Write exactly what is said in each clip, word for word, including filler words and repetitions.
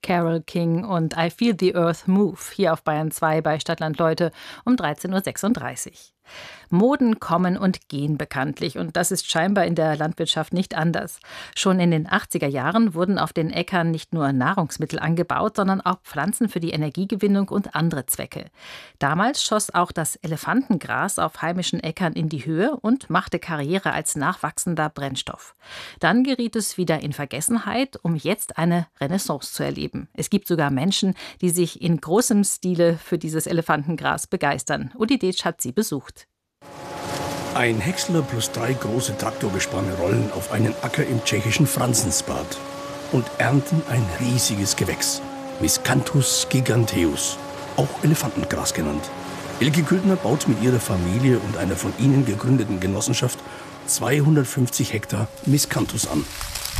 Carole King und I Feel the Earth Move hier auf Bayern zwei bei Stadtland Leute um dreizehn Uhr sechsunddreißig. Moden kommen und gehen bekanntlich und das ist scheinbar in der Landwirtschaft nicht anders. Schon in den achtziger Jahren wurden auf den Äckern nicht nur Nahrungsmittel angebaut, sondern auch Pflanzen für die Energiegewinnung und andere Zwecke. Damals schoss auch das Elefantengras auf heimischen Äckern in die Höhe und machte Karriere als nachwachsender Brennstoff. Dann geriet es wieder in Vergessenheit, um jetzt eine Renaissance zu erleben. Es gibt sogar Menschen, die sich in großem Stile für dieses Elefantengras begeistern. Uli Detsch hat sie besucht. Ein Häcksler plus drei große Traktorgespanne rollen auf einen Acker im tschechischen Franzensbad und ernten ein riesiges Gewächs, Miscanthus giganteus, auch Elefantengras genannt. Elke Güldner baut mit ihrer Familie und einer von ihnen gegründeten Genossenschaft zweihundertfünfzig Hektar Miscanthus an.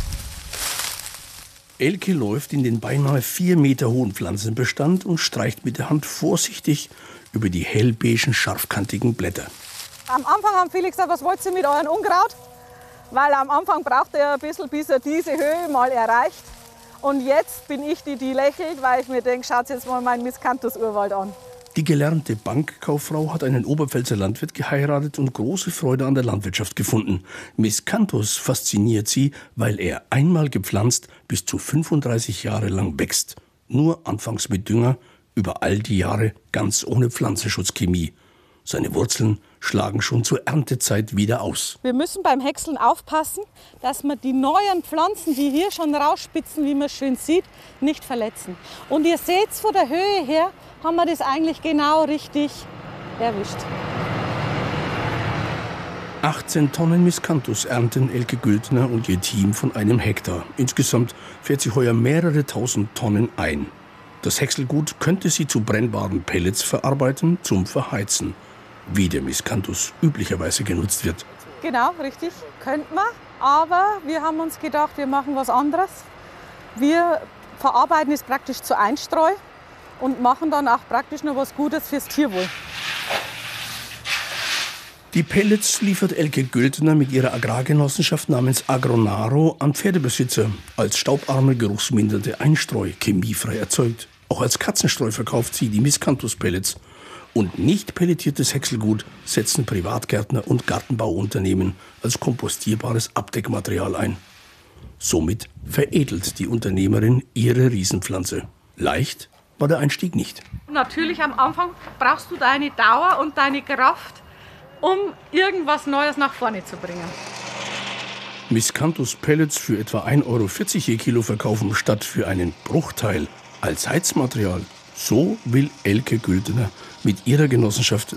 Elke läuft in den beinahe vier Meter hohen Pflanzenbestand und streicht mit der Hand vorsichtig über die hellbeigen, scharfkantigen Blätter. Am Anfang haben viele gesagt, was wollt ihr mit eurem Unkraut? Weil am Anfang braucht er ein bisschen, bis er diese Höhe mal erreicht. Und jetzt bin ich die, die lächelt, weil ich mir denke, schaut jetzt mal meinen Miscanthus-Urwald an. Die gelernte Bankkauffrau hat einen Oberpfälzer Landwirt geheiratet und große Freude an der Landwirtschaft gefunden. Miscanthus fasziniert sie, weil er einmal gepflanzt bis zu fünfunddreißig Jahre lang wächst. Nur anfangs mit Dünger, über all die Jahre ganz ohne Pflanzenschutzchemie. Seine Wurzeln schlagen schon zur Erntezeit wieder aus. Wir müssen beim Häckseln aufpassen, dass wir die neuen Pflanzen, die hier schon rausspitzen, wie man schön sieht, nicht verletzen. Und ihr seht, von der Höhe her haben wir das eigentlich genau richtig erwischt. achtzehn Tonnen Miscanthus ernten Elke Güldner und ihr Team von einem Hektar. Insgesamt fährt sie heuer mehrere tausend Tonnen ein. Das Häckselgut könnte sie zu brennbaren Pellets verarbeiten, zum Verheizen, wie der Miscanthus üblicherweise genutzt wird. Genau, richtig, könnte man. Aber wir haben uns gedacht, wir machen was anderes. Wir verarbeiten es praktisch zu Einstreu und machen dann auch praktisch noch was Gutes fürs Tierwohl. Die Pellets liefert Elke Güldner mit ihrer Agrargenossenschaft namens Agronaro an Pferdebesitzer. Als staubarme, geruchsminderte Einstreu, chemiefrei erzeugt. Auch als Katzenstreu verkauft sie die Miscanthus-Pellets. Und nicht pelletiertes Häckselgut setzen Privatgärtner und Gartenbauunternehmen als kompostierbares Abdeckmaterial ein. Somit veredelt die Unternehmerin ihre Riesenpflanze. Leicht war der Einstieg nicht. Natürlich am Anfang brauchst du deine Dauer und deine Kraft, um irgendwas Neues nach vorne zu bringen. Miscanthus-Pellets für etwa ein Euro vierzig je Kilo verkaufen, statt für einen Bruchteil als Heizmaterial. So will Elke Güldner mit ihrer Genossenschaft